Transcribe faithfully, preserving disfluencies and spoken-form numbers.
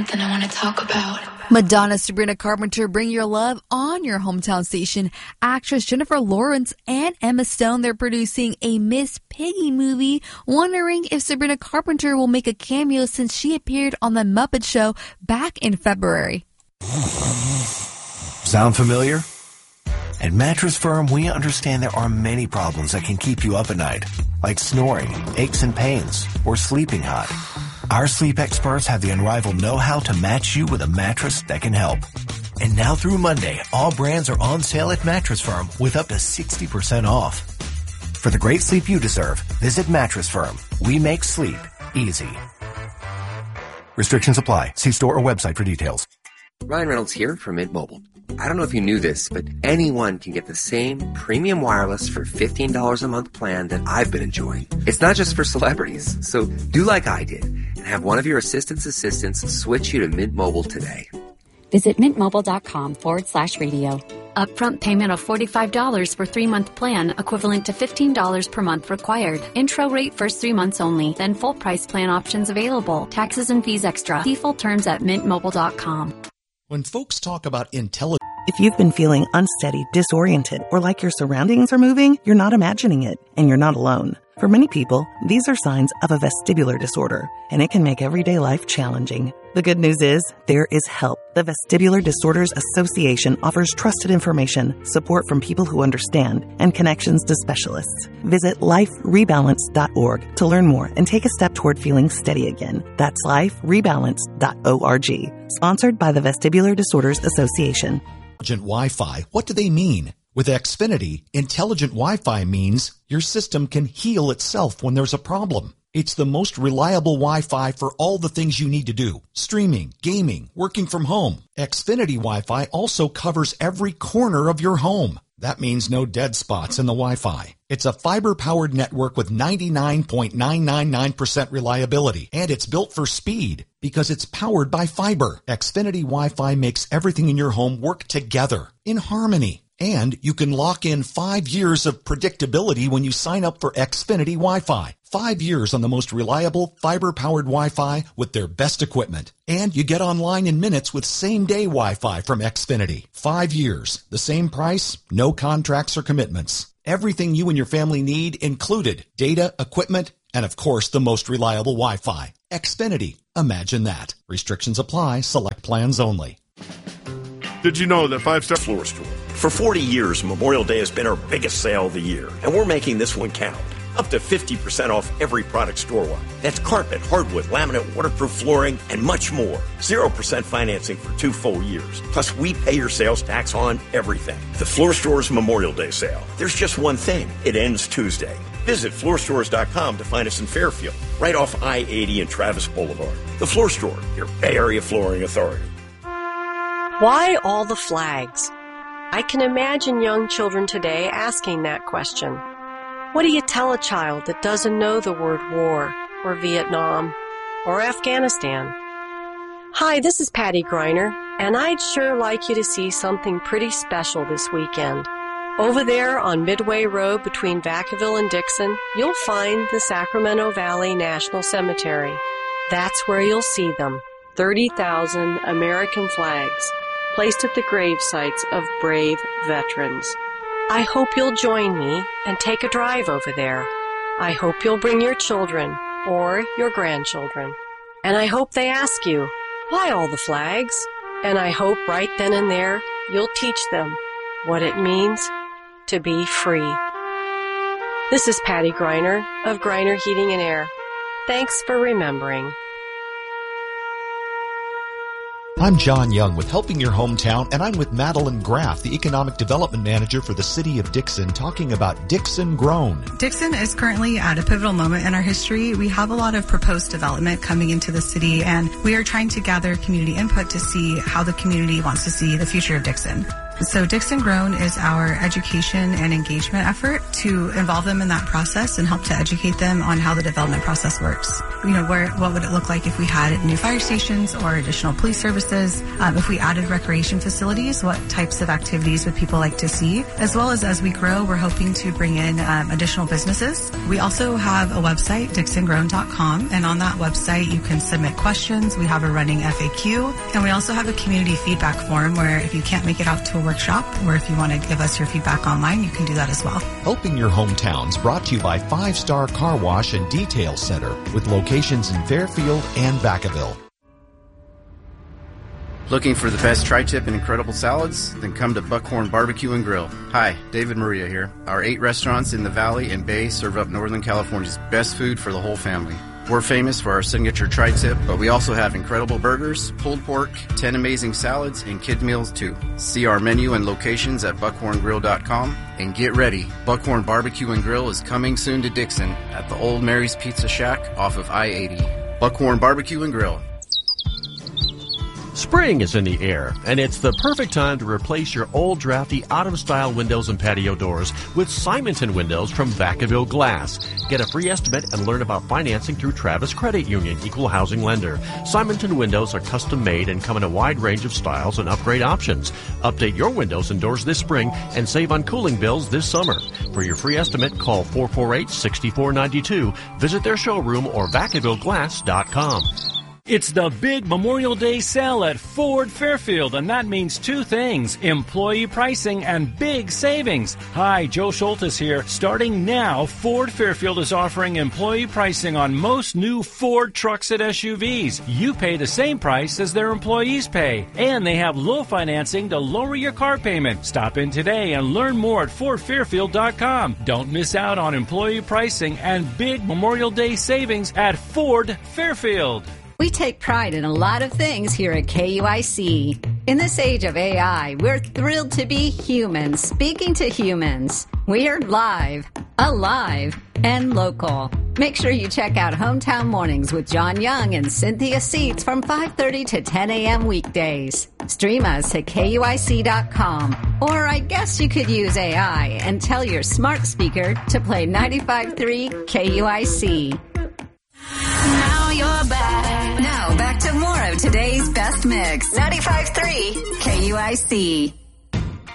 Something I want to talk about. Madonna's Sabrina Carpenter Bring Your Love on your hometown station. Actress Jennifer Lawrence and Emma Stone, they're producing a Miss Piggy movie, wondering if Sabrina Carpenter will make a cameo since she appeared on The Muppet Show back in February. Sound familiar? At Mattress Firm, we understand there are many problems that can keep you up at night, like snoring, aches and pains, or sleeping hot. Our sleep experts have the unrivaled know-how to match you with a mattress that can help. And now through Monday, all brands are on sale at Mattress Firm with up to sixty percent off. For the great sleep you deserve, visit Mattress Firm. We make sleep easy. Restrictions apply. See store or website for details. Ryan Reynolds here from Mint Mobile. I don't know if you knew this, but anyone can get the same premium wireless for fifteen dollars a month plan that I've been enjoying. It's not just for celebrities, so do like I did and have one of your assistant's assistants switch you to Mint Mobile today. Visit mintmobile.com forward slash radio. Upfront payment of forty-five dollars for three-month plan, equivalent to fifteen dollars per month required. Intro rate first three months only, then full price plan options available. Taxes and fees extra. See full terms at mint mobile dot com. When folks talk about intelligence... If you've been feeling unsteady, disoriented, or like your surroundings are moving, you're not imagining it, and you're not alone. For many people, these are signs of a vestibular disorder, and it can make everyday life challenging. The good news is, there is help. The Vestibular Disorders Association offers trusted information, support from people who understand, and connections to specialists. Visit life rebalance dot org to learn more and take a step toward feeling steady again. That's life rebalance dot org. Sponsored by the Vestibular Disorders Association. Intelligent Wi-Fi, what do they mean? With Xfinity, intelligent Wi-Fi means your system can heal itself when there's a problem. It's the most reliable Wi-Fi for all the things you need to do. Streaming, gaming, working from home. Xfinity Wi-Fi also covers every corner of your home. That means no dead spots in the Wi-Fi. It's a fiber-powered network with ninety-nine point nine nine nine percent reliability, and it's built for speed because it's powered by fiber. Xfinity Wi-Fi makes everything in your home work together, in harmony. And you can lock in five years of predictability when you sign up for Xfinity Wi-Fi. Five years on the most reliable fiber-powered Wi-Fi with their best equipment. And you get online in minutes with same-day Wi-Fi from Xfinity. Five years, the same price, no contracts or commitments. Everything you and your family need included. Data, equipment, and of course the most reliable Wi-Fi. Xfinity. Imagine that. Restrictions apply. Select plans only. Did you know that Five Star Floor Store? For forty years, Memorial Day has been our biggest sale of the year, and we're making this one count. Up to fifty percent off every product store-wide. That's carpet, hardwood, laminate, waterproof flooring, and much more. zero percent financing for two full years. Plus, we pay your sales tax on everything. The Floor Store's Memorial Day sale. There's just one thing. It ends Tuesday. Visit floor stores dot com to find us in Fairfield, right off I eighty and Travis Boulevard. The Floor Store, your Bay Area flooring authority. Why all the flags? I can imagine young children today asking that question. What do you tell a child that doesn't know the word war, or Vietnam, or Afghanistan? Hi, this is Patty Griner, and I'd sure like you to see something pretty special this weekend. Over there on Midway Road between Vacaville and Dixon, you'll find the Sacramento Valley National Cemetery. That's where you'll see them, thirty thousand American flags, placed at the grave sites of brave veterans. I hope you'll join me and take a drive over there. I hope you'll bring your children or your grandchildren. And I hope they ask you, why all the flags? And I hope right then and there you'll teach them what it means to be free. This is Patty Griner of Griner Heating and Air. Thanks for remembering. I'm John Young with Helping Your Hometown, and I'm with Madeline Graff, the Economic Development Manager for the City of Dixon, talking about Dixon Grown. Dixon is currently at a pivotal moment in our history. We have a lot of proposed development coming into the city, and we are trying to gather community input to see how the community wants to see the future of Dixon. So Dixon Grown is our education and engagement effort to involve them in that process and help to educate them on how the development process works. You know, where what would it look like if we had new fire stations or additional police services? Um, if we added recreation facilities, what types of activities would people like to see? As well as as we grow, we're hoping to bring in um, additional businesses. We also have a website, dixon grown dot com, and on that website you can submit questions. We have a running F A Q, and we also have a community feedback form where if you can't make it out to a workshop, or if you want to give us your feedback online, you can do that as well. Helping Your Hometowns, brought to you by Five Star Car Wash and Detail Center, with locations in Fairfield and Vacaville. Looking for the best tri-tip and incredible salads? Then come to Buckhorn Barbecue and Grill. Hi, David Maria here. Our eight restaurants in the Valley and Bay serve up Northern California's best food for the whole family. We're famous for our signature tri-tip, but we also have incredible burgers, pulled pork, ten amazing salads, and kid meals too. See our menu and locations at buckhorn grill dot com. And get ready, Buckhorn Barbecue and Grill is coming soon to Dixon at the Old Mary's Pizza Shack off of I eighty. Buckhorn Barbecue and Grill. Spring is in the air, and it's the perfect time to replace your old, drafty, out-of-style windows and patio doors with Simonton Windows from Vacaville Glass. Get a free estimate and learn about financing through Travis Credit Union, equal housing lender. Simonton Windows are custom-made and come in a wide range of styles and upgrade options. Update your windows and doors this spring and save on cooling bills this summer. For your free estimate, call four four eight, six four nine two. Visit their showroom or vacaville glass dot com. It's the big Memorial Day sale at Ford Fairfield, and that means two things: employee pricing and big savings. Hi, Joe Schultes here. Starting now, Ford Fairfield is offering employee pricing on most new Ford trucks and S U Vs. You pay the same price as their employees pay, and they have low financing to lower your car payment. Stop in today and learn more at ford fairfield dot com. Don't miss out on employee pricing and big Memorial Day savings at Ford Fairfield. We take pride in a lot of things here at K U I C. In this age of A I, we're thrilled to be humans speaking to humans. We are live, alive, and local. Make sure you check out Hometown Mornings with John Young and Cynthia Seats from five thirty to ten a.m. weekdays. Stream us at K U I C dot com. Or I guess you could use A I and tell your smart speaker to play ninety-five point three K U I C. Now you're back. Now back to more of today's best mix. ninety-five point three K U I C.